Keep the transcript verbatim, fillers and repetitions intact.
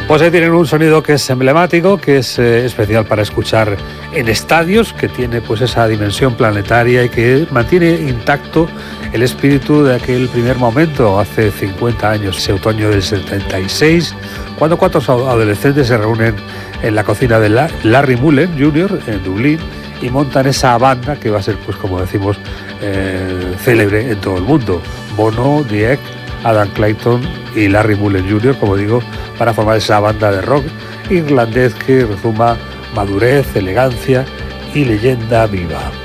Pues ahí tienen un sonido que es emblemático, que es eh, especial para escuchar en estadios, que tiene pues esa dimensión planetaria y que mantiene intacto el espíritu de aquel primer momento, hace cincuenta años, ese otoño del setenta y seis, cuando cuatro adolescentes se reúnen en la cocina de Larry Mullen junior en Dublín y montan esa banda que va a ser, pues como decimos, eh, célebre en todo el mundo. Bono, The Egg, Adam Clayton y Larry Mullen junior, como digo, para formar esa banda de rock irlandés que rezuma madurez, elegancia y leyenda viva.